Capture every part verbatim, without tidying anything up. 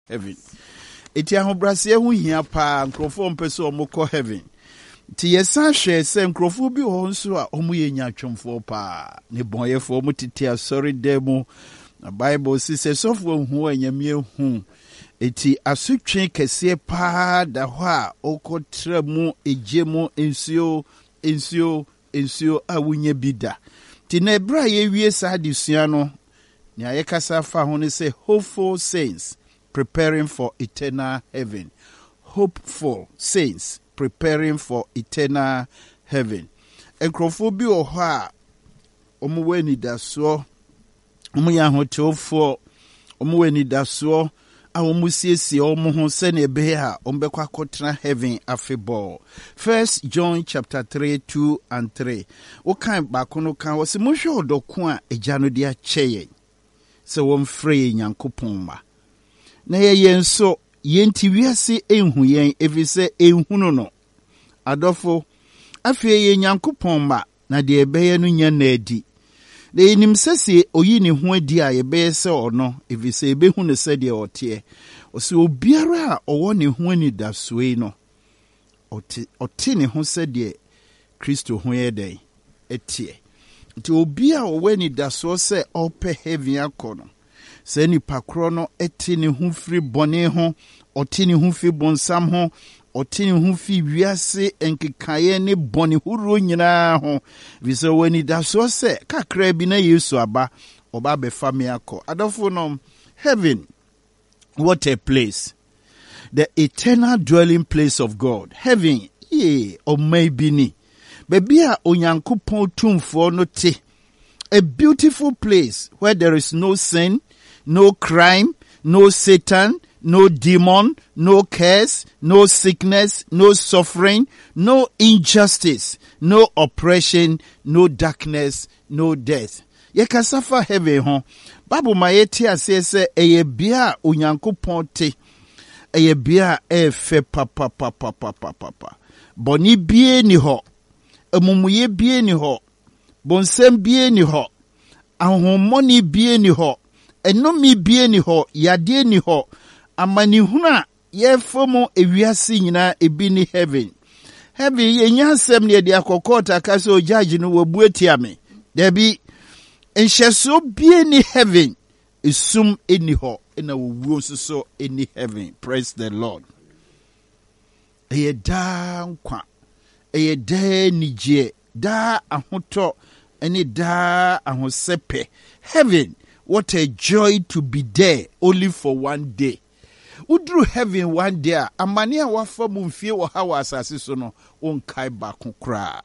heaven. Eti ahobrase hu hia pa nkrofo mpeso omukọ heaven. Ti yesa hwe se nkrofo bi ho nso a omu ye nyatwomfo pa ne bonyefo omu tete asori demu. Na Bible sise sofo hu anyamie hu. Eti asutwe kese pa da ho a okotra mu ejemu ensio ensio ensio awunye bida. Ti na ebra ye wie sa adesua no ni ayekasa fa ho ne say hopeful saints preparing for eternal heaven. Hopeful saints preparing for eternal heaven. Enkrofo bi o ho a omo weni daso omo ya hotofo omo weni daso a omo siesie omo ho se na ebe a omo bekwa kotra heaven afeball. First John chapter three two and three. O kan ba kono kan wo se mo hwe odoko a eja no de a cheye se wo mfre Nyankopon ma na ye yenso yenti wiase enhu yen efise enhunu no adofo afi ye Nyankopon ma na de ebeye no nya na adi na enim sese oyi ne ho adi a ye be se ono efise ebehu ne se de ote o se obiara a owo ne ho ani da soe no ote ote ne ho se de Kristo ho ye den etie nti obi a owo ani da so se ope heaven akono se ni pakro no eti ne ho firi bone ho oti ne ho fi bonsam ho oti ne ho fi wiase enkekaye ne bone huro nyina ho vise wani da so se kakra bi na Yesu aba oba be family akọ adofo no heaven, what a place, the eternal dwelling place of God. Heaven, ye or maybe ni baby a onyankopon tumfo no te, a beautiful place where there is no sin, no crime, no Satan, no demon, no curse, no sickness, no suffering, no injustice, no oppression, no darkness, no death. Ye kasafa heaven ho. Bible ma yeti ase se eye bia onyankopon te. Eye bia e fe papa papa papa papa. Boni bie ni ho. Emumuye bie ni ho. Bonsem bie ni ho. Ahomoni bie ni ho. Enomi bie ni ho. Yade ni ho. Amani huna ye fomo ewiase nyina ebi ni heaven. Heaven ye nyansem ne de akokota kase o judge no wabu atiame. Debi ensheso bie ni heaven isum eni ho ena wuo so eni heaven. Praise the Lord. Eye da nkwa. Eye da nije, da ahoto, eni da ahosepe. Heaven, what a joy to be there only for one day. Udru heaven one day, amani a wafa mumfie wa hawa asasi so no onkai baako kra.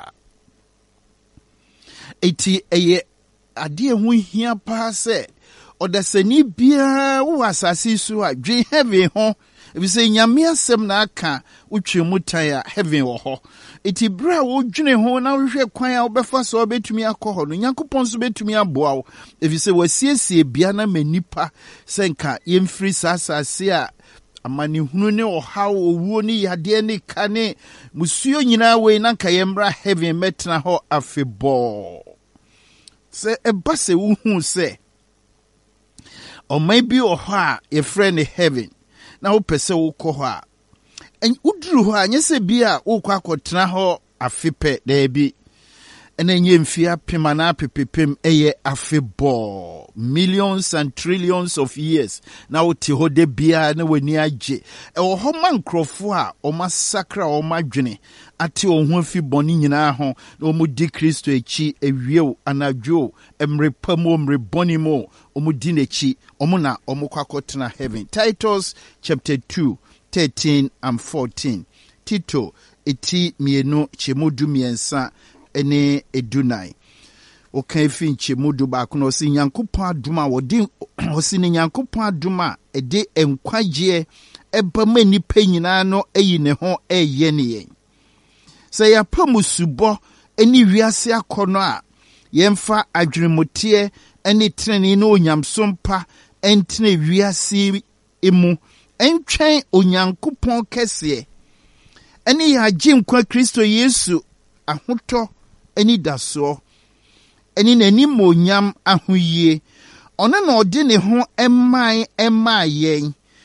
Eti eye ade hu hia pa se odasani bia wo asasi so a dwe heaven ho ebise nyame asem na aka utwemu tan a heaven wo ho. Eti bra wo dwene ho na wo hwe kwan a wo befa so obetumi akọ no Nyankopon so betumi aboa wo ebise wasiesie bia na manipa senka yemfiri sasase a amani hunu ne ohaw owuo ni yade ne kane musuo nyina we na nka yemra heaven metna ho afebo se eba se wo hu se or maybe o ha a friend in heaven na wo pese wo kọ ho a en uduru ho a nyese bia wo kwa akotena ho afepe da bi enenye mfia pema na pepepem eye afebo millions and trillions of years na wo ti ho de bia na wani age e wo ho mankrofo a o masakra o madwene ate o ho afi boni nyina ho na o mu di Kristo echi ewieo anadwo emrepamo mreboni mo o mu di nechi o mu na o mu kwakotena heaven. Titus chapter two thirteen and fourteen. Tito eti mienu chemudu miensa ene edunai. O kan fi nchemudu ba ko no si Nyankopon aduma wodi o si ne Nyankopon aduma e de enkwaje eba mani pa nyina no eyi ne ho eye ne yen. Se ya pamusubo eni wiase akono a yemfa adwenemotie eni treni no onyamsompa entene wiase emu entwen Onyankopon kese eni ya jinkwa Kristo Yesu ahoto eni daso eni nani monyam ahoyie ona na ode ne ho emman emma yen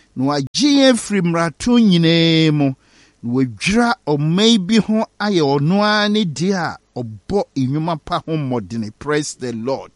na wagye free mrato nyinaa mu na wadwira ɔman bi ho ayɛ ɔno ara ne deɛ a ɔbɔ nnwuma pa ho mmɔdene. Praise the Lord.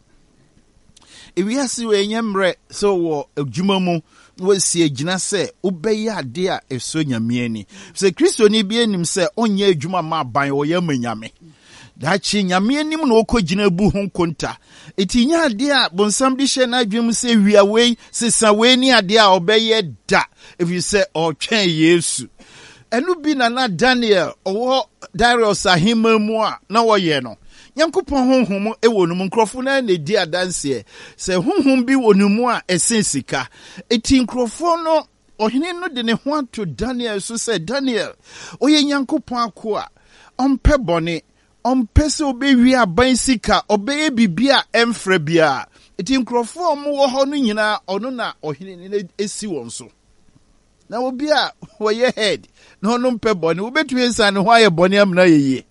Ewiase we nyamre so wo adwuma mu wo si agina se wobɛyɛ ade a ɛso nyame ani. Se Kristo ni bi anim se onyɛ adwuma ma ban wo yɛ manyame. Dachi nyame anim na okɔgyina bu ho konta. Eti nya ade a bonsam de hye na adwum se wia wei sesa wei ni ade a ɔbɛyɛ da. If you say ɔtwɛn Yesu. Enu bi na na Daniel ɔwɔ Darius ahema mu a na wɔyɛ no. Nyankopɔn honhom e wɔ no mu nkrɔfo na na di adanse sɛ honhom bi wɔ no mu a ɛsen sika. Eti nkrɔfo no ɔhene no de ne ho ato Daniel so sɛ Daniel ɔyɛ Nyankopɔn ako a ɔmpɛ bɔne ɔmpɛ sɛ ɔbɛwie aban sika ɔbɛyɛ bibi a ɛmfrɛ bia. Eti nkrɔfo mo wɔ hɔ no nyinaa ɔno na ɔhene ne esi wɔn so. Na obi a wɔyɛ head na ɔno mpɛ bɔne wobɛtumi nsa ne ho ayɛ bɔne amna yeye.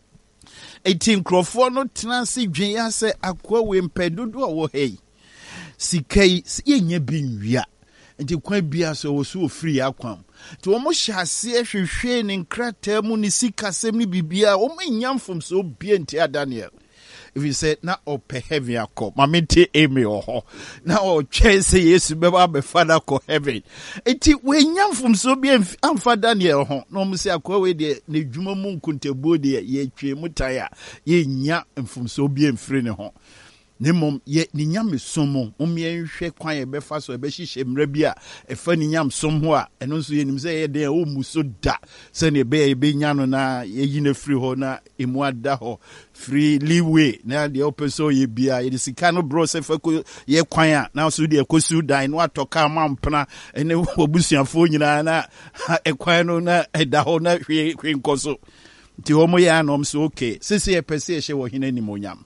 Eti nkrɔfo no tena se dwen ya sɛ akoa we mpɛ dodo a wɔ hei sika yi yɛnya bi nwia nti kwan bia so wɔ so ofiri akwam nti wɔn hyɛ ase hwehwɛ ne nkrataa mu ne sika sɛm ne bibia wɔn nya mfom so bia nti a Daniel. If you say na ope heaven akọ mamete eme oho na o twen say Yesu beba be father ko heaven enti we nyamfom so bi amfa Daniel ho no mo say akọ we de na dwuma mu nkontabuo de ye twe mutaya ye nya mfom so bi amfiri ne ho ne mom ye ni nyam som mo ye nhwe kwan ye befa so be hihye mra bi a efa ni nyam som ho a eno nso ye nim say ye de o mu so da se ne be ye be nya no na ye yi na free ho na emu ada ho free leeway na de opeso ye bia ye sika no bro se fa ko ye kwan a na so de ekosu dan no atoka mampena ene obusuafo nyina na ekwan no na eda ho na hwe hwe nkoso ti ho mo ya no so okay sisi ye pese ye hye wo hina ni monyam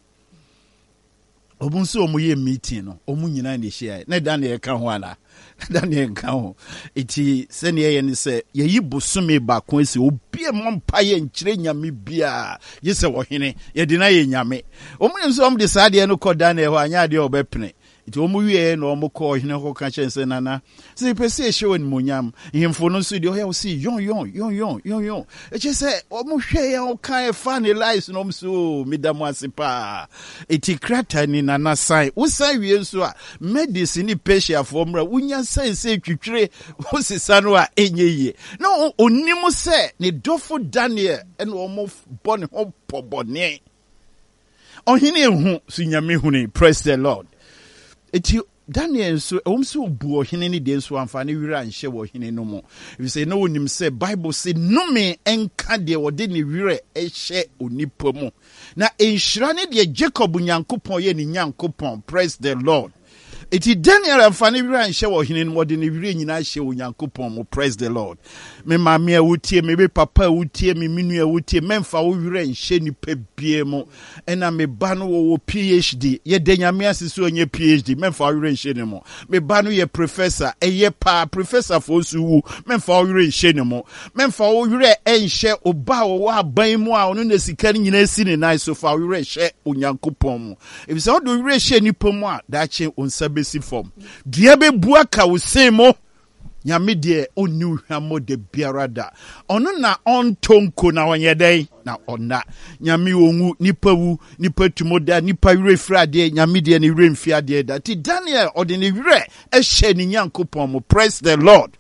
obunso omu ye meeting no omu nyina na hye na Daniel ka ho ana Daniel ka ho eti se ne ye ne se ye yi bosome ba ko esi obi e mompa ye nkyire nyame bia ye se wo hene ye de na ye nyame omu ne so om de saade no ko Daniel ho anya de obepene eti omu wie na omu ko hene ho ka chense nana se pese hye won monyam himfo no so de o ya si yon yon yon yon yon yon e che se omu hwe ya o kan e fa ne lies no so medamu asepa eti krata ni nana sai wo sai wie nso a medicine ni patient for mra wunya sai sai twitwire wo sisa no a enye ye no onimu se ne dofo Daniel en omu bone ho pobone ohine ehu sunyame huni. Praise the Lord. Eti Daniel so omso bu ohine ni de so amfane wira nhye wo hine no mo. If you say no onim say Bible say no me enka de wode ni wira ehye onipa mu. Na enhyira ne de Jacob Nyankopon ye ni Nyankopon. Praise the Lord. Eti Daniel amfane wira nhye wo hine no wode ni wira nyina hye wo Nyankopon mo. Praise the Lord. Me mama a wutie me be papa a wutie me minu a wutie memfa wo wira nhye ni pebie mo. Ena me ba no wo P H D ye de nyame asese onye P H D memfa wo wira nhye ni mo. Me ba no ye professor eye pa professor for suwu memfa wo wira nhye ni mo. Memfa wo wira enhye oba wo aban mu a ono na sika ni nyina si ni nai so fa wo wira hye Onyankopon mo. If say wo do wira hye ni pomu a da che onsa besi form dua be bua ka wo sen mo nyame de onu hwamo de biarada ono na ontonko na onye dai na ona nyame onwu nipa wu nipa tumoda nipa wire frade nyame de ne wire mfi ade da ti Daniel ode ne wire ehye ni Nyankopon mo. Praise the Lord.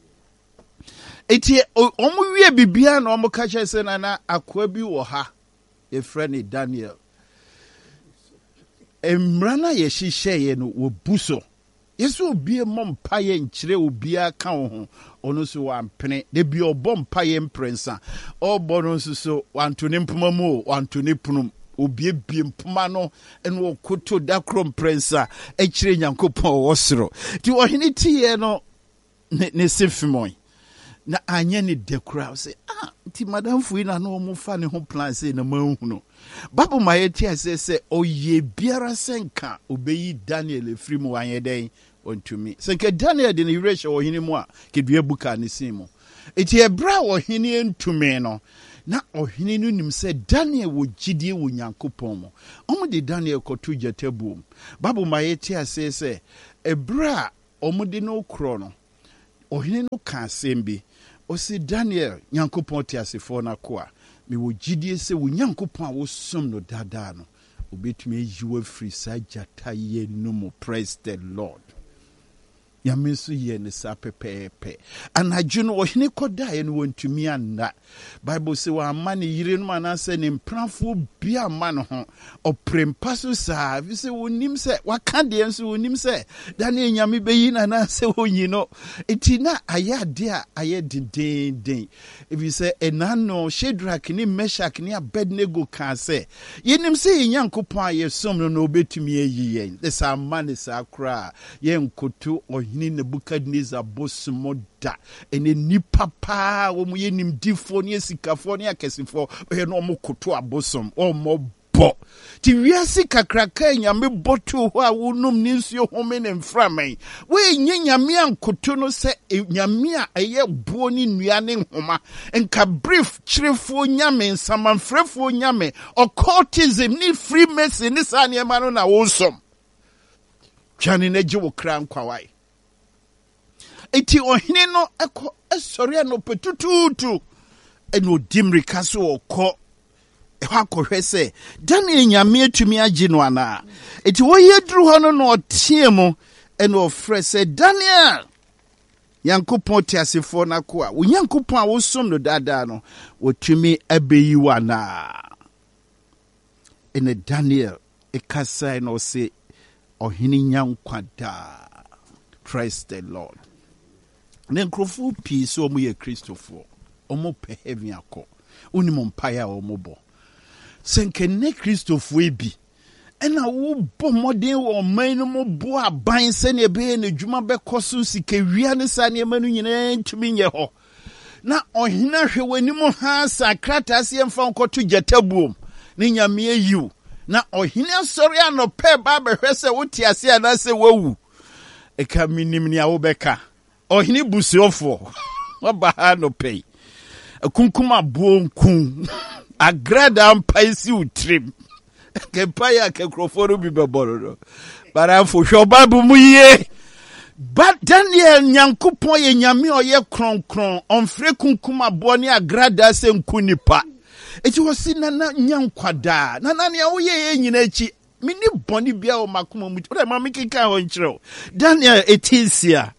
Eti omu wie bibia na omu ka chese na na akwa bi wo ha e frene Daniel emrana ye hihye ye no wo buso yesu obi mompa ye nkyire obi aka ho ono so wampene de bi obompa ye mprensa obo no so wanto ne mpoma mu wanto ne punum obi bi mpoma no eno koto da krom prensa e kyire Nyankopon wo soro ti ohene tie no ne, ne sefimoy na anya ne dekura say ah ti madam fuina no mo fa ne ho plan say na manhuno babu mayeti ase se oye biara senka obeyi Daniel efiri mu anyeden ontumi senka Daniel de ne wiresha wo hini mu a kedua buka ne simo eti ebra wo hini entumi no na ohini no nim se Daniel wo gidie wo Nyankopon mo omo de Daniel kotu jatabu babu mayeti ase se ebra omo de no kro no ohine no ka sembi o se Daniel Nyankopon te asefo na ko a me wo gidie se wo Nyankopon a wo som no dada no obetumi yiwa free sa jata ye no mo. Praise the Lord. Yaminsu ye ne sa pepepe anadwo no ohine koda ye no wontumi anna. Bible say wa amane yire no anase ne mpranfo bia ama no ho oprempa so sa vi se wonim se waka de enso wonim se Daniel nyame beyi na na se wonyi no etina ayade a aye den den if say enano Shadrach ni Meshach ni Abednego kan se yenim se Nyankopon aye som no no obetumi ayi yen the sa amane sa kra ye nkoto ohine Nebukadnezar bosumo da ene nipa pa wo mu yenim difo ne sikafo ne akesifo e no mo koto abosom o mo bo ti wiase kakraka nyame boto ho a wonum ni nsuo home ne mframan we nye nyame ankoto no se nyame a eye buo ni nua ne nhoma enka brief chirefo nyame nsamanfrefo nyame occultism ni freemason ni sa ne ma no na wosom twani na gye wo kra nkwawai eti ohine no eko esori no petututu eno dimrika so okọ ehwa akọhwe se Daniel nyame atumi agi no ana eti wo yedru ho no no otie mu eno ofre se Daniel Nyankopon te asefo na ko a wo Nyankopon a wo som no dada no wotumi abeyi wana ene Daniel ekasa no se ohine nyankwada. Praise the Lord. Ne nkrofo pi so omo ye Christopher omo pe heaven akọ oni mo mpaya omo bo senke ne Christopher ebi ena wo bo modern wo man no mo bo aban se ne be ne dwuma be koso sika wia ne sa ne manu nyina ntumi nye ho na ohina hwe wani mo ha sakrata se mfa nkoto jatabuom ne nyame ayiw na ohina sori anope ba be hwese woti ase ana se wawu e ka minim ni awo beka ohini busiofo waba no pay akunkuma bonkun agrada ampaisi utrim ke paya ke kroforo bi beboro bara fo hwobabu muye but Daniel Nyankopon ye nyame oye kronkron onfre kunkuma bo ne agrada se nkunipa eti wosi nana nyankwada nana ne wo ye nyina echi mini boni bia o makuma mu o ma mikika ho nkyerɛ Daniel etisia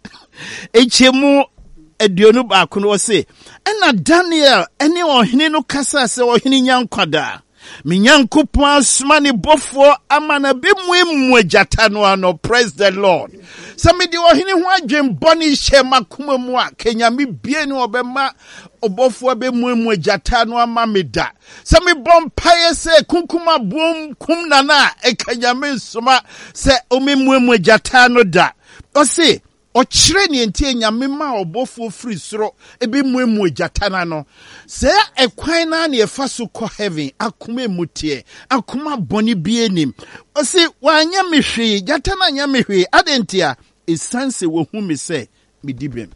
echemu eduonu ba kono se ena Daniel ene ohene no kasa se ohene nyankwada me Nyankopon asoma ne bofo amana be muemu agata no ano. Praise the Lord. Some di ohene ho adwen boni hye makuma mu a kenya me bie ne obema obofo be muemu agata no ama meda some bom paye se kunkuma bom kum nana e kenya me soma se omi muemu agata no da o se o kire ne ntie nyame ma obofo free soro ebe muemu agata na no se ekwan na na e fa so ko heaven akoma emutie akoma boni bienim o se wanya mehwe gata na nya mehwe adentia esanse wo hu me se medibem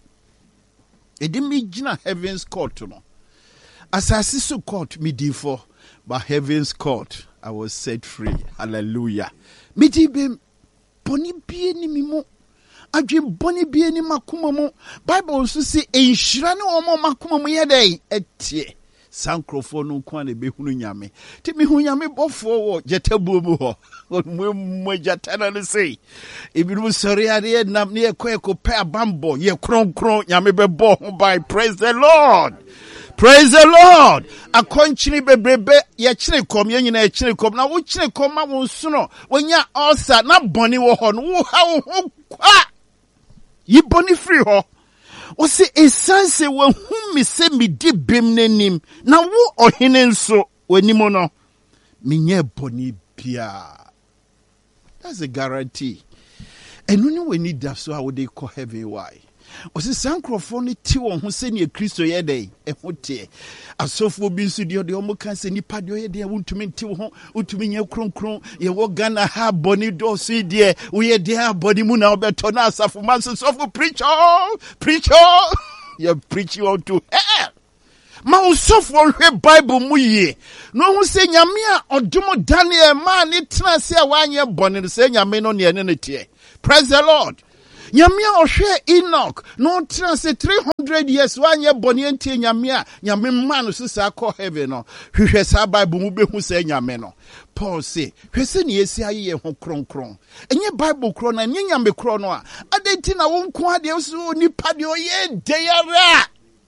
edi me gina heaven's court no asasi so court medifo but heaven's court I was set free. Hallelujah. Medibem boni bienim mo adwe boni bie ni makuma mu Bible nso se enhyira ne omo makuma mu yedai etie sankrofo no kwa na behunu nyame ti me hu nyame bofo wo jetabuo mu ho mo mo jatana ne sei ebiru sori ade nam ne ekọ pe abambo ye kronkron nyame bebo ho by. Praise the Lord. Praise the Lord. Akonchini bebrebe ye kire kom ye nyina kire kom na wo kire kom ma wo nsuno wonya ulcer na boni wo ho no wo ha wo ho kwa yi boni free ho o se esanse wo hu mi se mi di bem nanim na wo ohene nso wanimo no menye boni bia. That's a guarantee. And when we need that, so how would they call heaven? Why? O se sankrofo ti won ho se ne Kristo ye dey e hote asofo bi nso de de omo kan se nipa de ye dey wontumi ti ho wontumi nya kronkron ye wo Ghana ha boni do so de wo ye de ha boni mu na obeto na asafo man so sofo preacher preacher you preach you to hell ma usofo hwe Bible mu ye no hu se nyame a odomo Daniel ma ne tena se a wanye boni se nyame no ne ne ne tie. Praise the Lord. Nyamia ohwe Enoch no trans three hundred years wanye boni enti nyamia nyame man so sa call heaven no hwehwe sa Bible mu behu sa nyame no Paul say hwese ne yesi aye ho kronkron enye Bible kro na nye nyame kro no a adenti na wo nko ade so nipa de oye deyara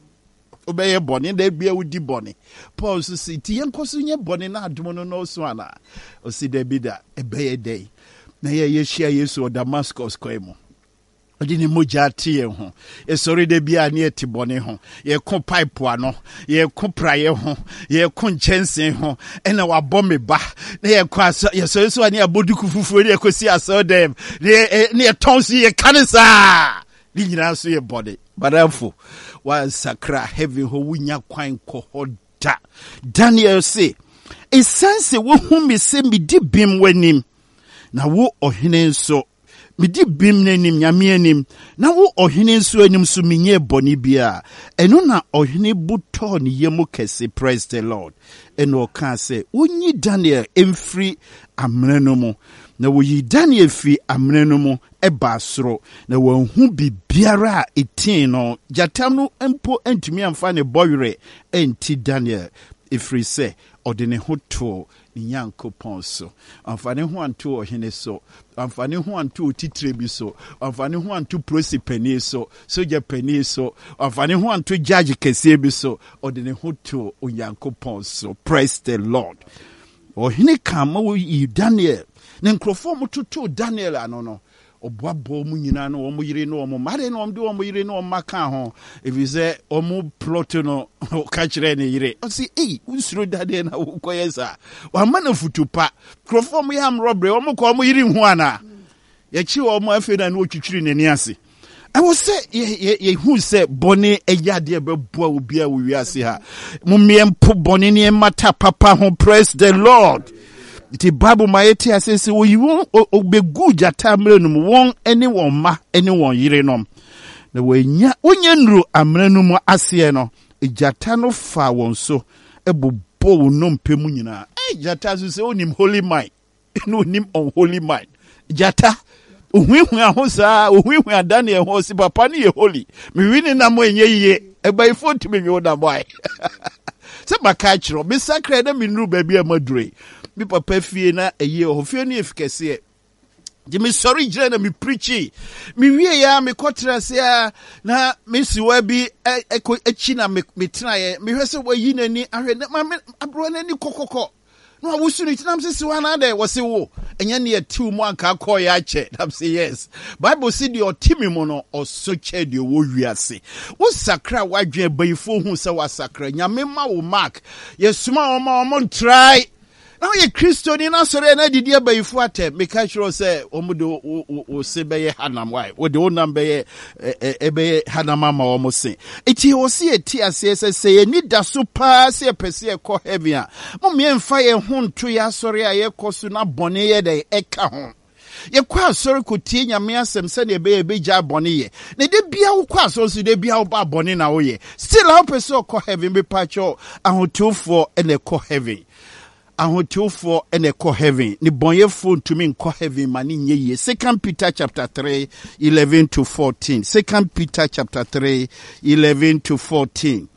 obeye boni da bia wudi boni Paul so say ti yenkoso nye boni na adom no no so ana o si da bi da ebeye dey na ye yeshia Yesu o Damascus koemo odi ni moja tie ho e sori de bia na eti boni ho ye ko pipe ano ye ko praye ho ye ko nchensen ho ena wa bombe ba na ye ko aso ye so so ani aboduku fufuo ni ekosi aso dem ne ne tonsi ye kanisa ni nyina so ye body badafo wa sakra heavy ho wunya kwan ko hoda Daniel say esense wo hu me se me di bim wanim na wo ohene nso me di bim nanim nyame anim na wo ohene nso anim so menye boni bia eno na ohene buto ne yemu kese. Praise the Lord. Eno ka say wonyi Daniel emfiri amena no mu na wo yi Daniel fi amena no mu eba soro na wo hu bibiara etin no jatam no empo antumi amfa ne boyre enti Daniel ifri say odene hoto ni Nyankopon so amfane ho anto ohene so amfane ho anto titire bi so amfane ho anto prosipeni so soja peni so amfane ho anto judge kese bi so odene hoto Nyankopon so. Praise the Lord. Ohene kama wo yi Daniel ne nkrofo mututu Daniel ano no obwabo mu nyina no omo yire no omo mare no omde omo yire no maka ho if you say omo plot no ka kire ne yire o si eh unsuro dade na wo koyesa wa mana futupa krofo mu yam robbery omo ko omo yire hu ana ye chi omo afi na no twitwiri ne ni ase I was say ye ye who say boni eyade be boa obi a wo wiase ha mu miempo boni ne mata papa ho. Praise the Lord. Iti Bible maeti asese wo yiwo obegu jata mre no won ene won ma ene won yire nom na wanya onye nru amre no mu ase no ejata no fa won so ebobo wo no mpemu nyina eh jata so se onim holy mind no onim unholy mind jata ohwehwe ahosa ohwehwe adane e ho si papa ne ye holy me wini na mo enye yiye eba ifo ntimi nwe da boy se maka kiro me sakra na me nru ba bia madure mi papa fie na eye ho fie ne efikese e je me sorry jira na mi preachi mi wie ya me kotra se ya na me siwa bi eko echi na me tena ye me hwese wa yi nani ahwe na ma abro nani kokoko no awusu ni tinam se siwa na de wo se wo enya ne atiw mu anka ko ya che nam say yes Bible say the otimi mo no osoche de wo wiase wo sakra wadwe bayifo hu se wa sakra nyame ma wo mark yesuma o ma o mon try. Now ye Christian in Asore na didi abayifu ate meka chiro se omudo o se beye hanam why wo de onam beye ebe hanama ma o mo se eti o se eti ase se se ni da so pa se pese e ko heaven a mo me mfa ye ho nto ya Asore a ye koso na bone ye de eka ho ye kwa Asore ko tie nyame asem se ne be be ja bone ye ne de bia wo kwa so so de bia wo ba bone na wo ye still how pese ko heaven be pacho ahotofo e ne ko heaven ahotofo ene ko heaven ni bonyefo ntumi nko heaven mani nye ye. Second Peter chapter three eleven to fourteen. Second Peter chapter three eleven to fourteen.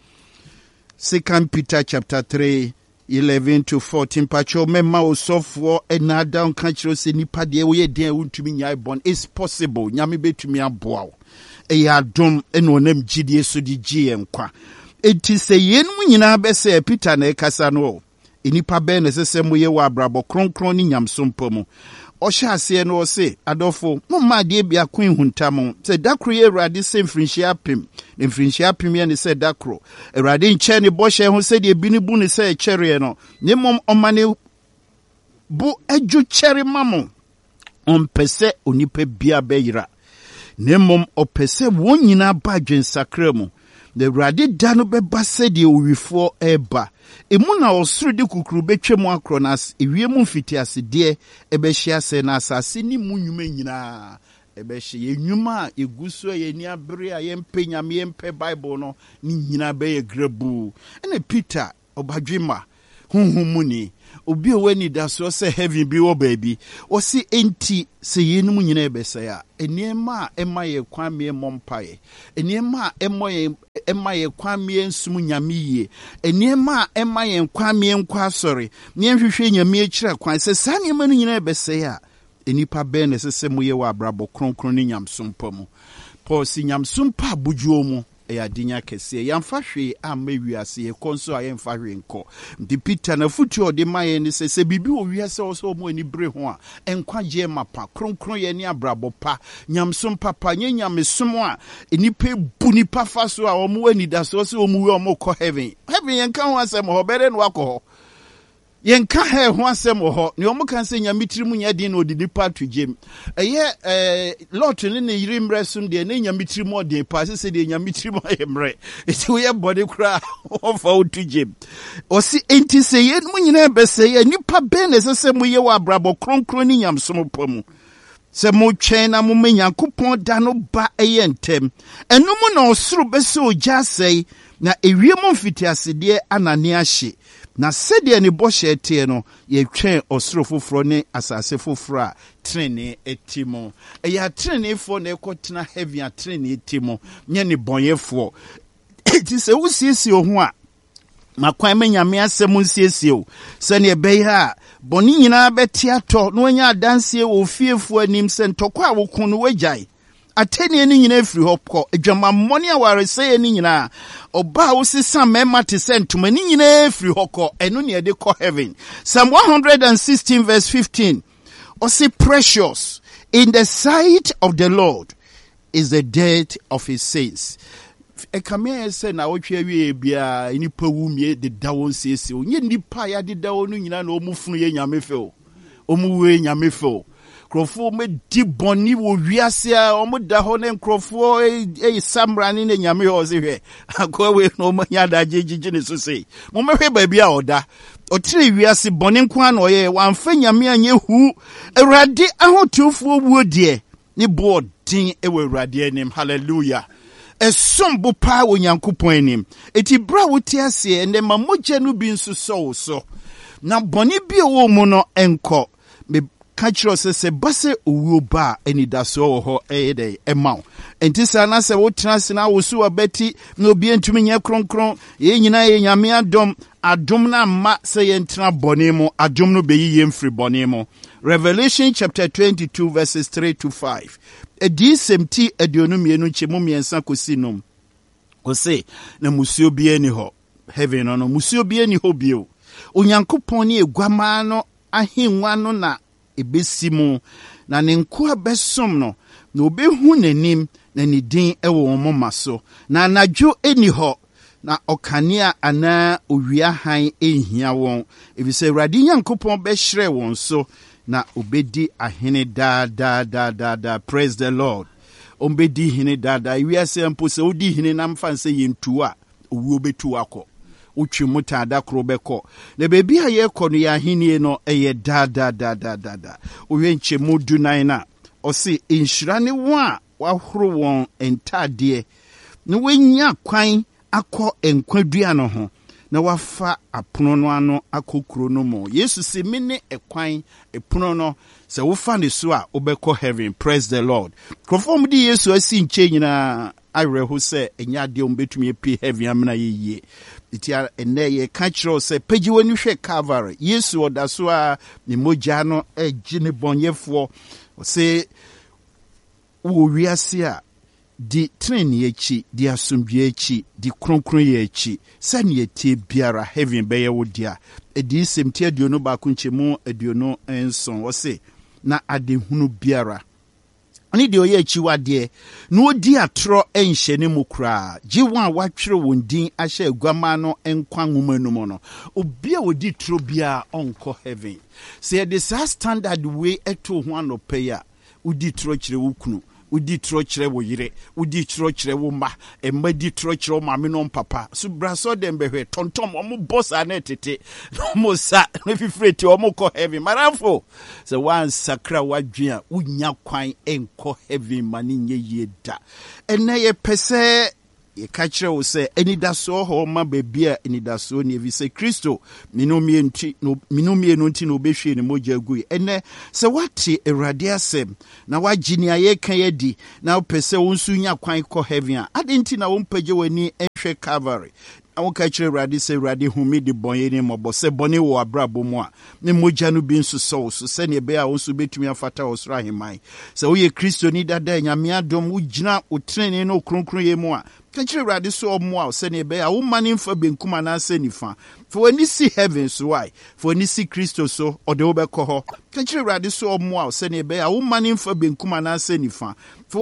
Second Peter chapter three eleven to fourteen. Pacho mema osofo ena down kanchiro se nipa de wo ye den untumi nyai bon. It's possible nyame betumi aboa. E ya dom eno onam gidie so di gie nkwa. Enti se yenu nyina be se Peter na ekasa no inipa be ne sese moye wa abrabo kronkron ni nyamsompo mu ohya ase no se adofo momma de bia kwen huntam se dakro ye Awurade se mfrinhia pem ne mfrinhia pem ye ne se dakro Awurade nche ne bohye ho se de bi ne bu ne se kyere no ne mom omane bu adwu kyere mamo ompese onipa bia beyira ne mom opese won nyina ba dwensakra mu the Awurade da no beba se de owifo eba emu na osuru de kukuru betwemu akronas ewiem mfiti ase de ebehia se na asase ni munwuma nyina ebehia enwuma eguso ye ni abere a yempe nyame yempe Bible no ni nyina be ye grabu ene Peter obadwema honhomuni obi o wani da so se heaven bi wo baby o si enti se yenum nyina ebesaya eniema ema ye kwame mompaye eniema emo ye ema ye kwame nsum nyamiye eniema ema ye kwame nkwa sori ne hwehwe nyame akira kwan se sane ema no nyina ebesaya enipa ben ne se moye wa abrabo kronkron ne nyamsompa mu Paul si nyamsompa bujuo mu ya dinya kese yamfa hwe ama wiase ye konso a yemfa hwe nko ndi Peter na futu ode maye ni se se bibi o wiase o so mo ani bre ho a enkwaje mapa kronkron ye ni abrabo pa nyamsom papa nye nyamesom a enipa bu nipa fa so a o mo ani da so so o mo wi o mo ko heaven heaven yenka ho asem ho bere no akọ yenka he ho asem ho ne o mo kan se nyamitirimu nya din no odi nipa to gem eye eh lot ne ne yiri mresum de ne nyamitirimu odi pa se de nyamitirimu ayemre eti we body kra o fa o to gem o si enti se ye mu nyina be se ye nipa be ne se se mu ye wa brabo kronkron ni nyamsom pamu se mo twen na mo menyankopon da no ba eye ntem enu mu na osoro be se o ja sei na ewiem mfitiase de anane ahye na sede ne boshe tie no ye twen osoro foforo ne asase foforo a trene etimo e ya trene fo na ekotena heavy a trene etimo nye ne bonyefo ti se wusiesie ho a makwan menyame asem nsiesie o se ne be ha boni nyina beti ato no anya adanse wo fiefo anim se ntokwa a wokun no wagyae ateni ni nyina free hopko adwama mmoni aware sey ni nyina oba wo sisa mema te sentuma ni nyina free hokko eno ne de ko heaven. Psalm one sixteen verse fifteen or say precious in the sight of the Lord is the death of his saints. E kame se na wotwe wie bia ni pawumie de dawo nsiesie onye nipa ya de dawo no nyina na omufunu ye nyamefe o omuwe nyamefe o krofo me di boni wo wiase a omuda ho ne krofo e samra ni ne nyame ho se hwe akwawe no manya da jejije ne so sei mo mehwe ba bia oda otire wiase boni nko an oye wamfa nyame anye hu awurade ahotufo wuo die ni bo din e we awurade anim hallelujah esombo pa wo nyankopon anim eti bra wo ti ase ende mamogye no bi nso so so na boni bi wo mu no enko me kachiro se se base owuo ba enidaso ho ede emaw enti sana se wo trans na wo su abeti na obi entumi nya kronkron ye nyina ye nyame adom adom na ma se ye ntra boni mu adom no beyi ye mfiri boni mu. Revelation chapter twenty-two verses three to five edi semti aduonu mienu chemu miensa kosinum o se na musuo bi ani ho heaven no musuo bi ani ho bio onyankopon ne egwama no ahenwa no na ebesimu na ne nko abesom no na obehu nanim na ne din ewo mo maso na anadwo eni ho na okania ana owia han ehia won ebise Awurade Nyankopon be hire won so na obedi ahene da da da da da. Praise the Lord. Ombedi hene da da wi ase mpo se odi hene na mfa nse yentu a owu betu akọ utwi muta da kro beko na bebi a ye kọ no ya hene no eye da da da da da da owe nche modu nan na o se inhira ne won a wahoro won entade na wenya kwan akọ enkwadua no ho na wafa apono no ano akokuro no mo Yesu se mene ekwan epono no se wofa ne so a obekọ heaven. Praise the Lord. Konform di Yesu asi nche nyina areho se enya de ombetumi epi heaven amna yeye itia ene ye ka kiro se pagi wani hwe Calvary Yesu odaso a ne mogya no agine bonyefo se wo wiase a di treni echi di asumdwe echi di kronkron ye echi sani etie biara heaven beye wodia edi semti aduonu ba kunchemu aduonu enson wo se na adehunu biara ani de oye echi wade na odi atro enhye ne mukra jiwa a watwere wondin ahye agwama no enkwa nwumanum no obi a odi tro bia onko heaven se the standard way eto ho anopeya odi tro kire wukunu udi tro kire wo yire udi tro kire wo ma emma di tro kire ma me no papa so braso dem behwe tontom omo boss anetete mo sa no fifreti omo ko heavy marafo so one sakra wadwea unya kwan enko heavy mani nye yeda ene ye pese ye catch wo say enidaso ho ma bebia enidaso ne vi say Kristo minomie nti no minomie no nti no behwe ne mogya gui ene se wate Awurade asem na wagini aye kan yedi na pese wo nsu nya kwan kɔ heaven a adenti na wo mpagye wani ehwe Calvary na wo ka kire Awurade se Awurade humi de bonye ne mɔbɔ se bɔne wo abrabɔ mu a ne mogya no bi nso so so se ne be a wo nso betumi afata wo soro aheman se wo ye Kristo ni dada nyame adom wo gyina wo trene no kronkron ye mu a kanchire Awurade so omo a se ne be a wo mane mfa benkum na se nifa for when you see heaven so why for when you see Kristo so ode wo bekɔ hɔ kanchire Awurade so omo a se ne be a wo mane mfa benkum na se nifa